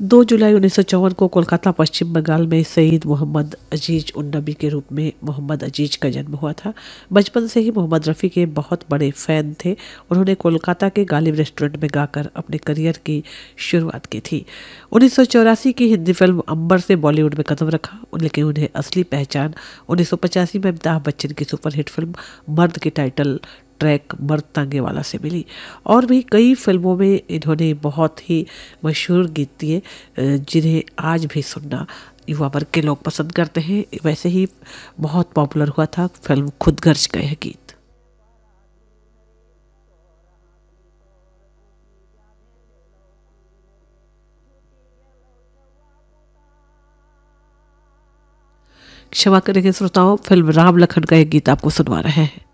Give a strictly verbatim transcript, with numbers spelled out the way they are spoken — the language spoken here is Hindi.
दो जुलाई उन्नीस सौ चौवन को कोलकाता पश्चिम बंगाल में सईद मोहम्मद अजीज उन नबी के रूप में मोहम्मद अजीज का जन्म हुआ था। बचपन से ही मोहम्मद रफ़ी के बहुत बड़े फ़ैन थे। उन्होंने कोलकाता के गालिब रेस्टोरेंट में गाकर अपने करियर की शुरुआत की थी। उन्नीस सौ चौरासी की हिंदी फिल्म अंबर से बॉलीवुड में कदम रखा, लेकिन उन्हें असली पहचान उन्नीस सौ पचासी में अमिताभ बच्चन की सुपरहिट फिल्म मर्द के टाइटल ट्रैक मर्द तांगे वाला से मिली। और भी कई फिल्मों में इन्होंने बहुत ही मशहूर गीत दिए जिन्हें आज भी सुनना युवा वर्ग के लोग पसंद करते हैं। वैसे ही बहुत पॉपुलर हुआ था फिल्म खुद गर्ज का यह गीत। क्षमा करेंगे श्रोताओं, फिल्म राम लखन का यह गीत आपको सुनवा रहे हैं।